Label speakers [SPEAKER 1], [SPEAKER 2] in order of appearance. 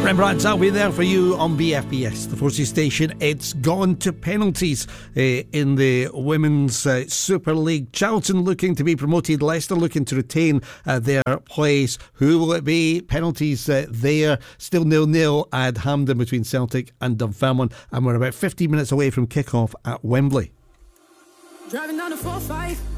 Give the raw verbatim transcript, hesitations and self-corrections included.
[SPEAKER 1] Rembrandts, I'll be there for you on B F B S, the Forces station. It's gone to penalties uh, in the Women's uh, Super League. Charlton looking to be promoted, Leicester looking to retain uh, their place. Who will it be? Penalties uh, there. Still nil-nil at Hampden between Celtic and Dunfermline, and we're about fifteen minutes away from kick-off at Wembley.
[SPEAKER 2] Driving down the four five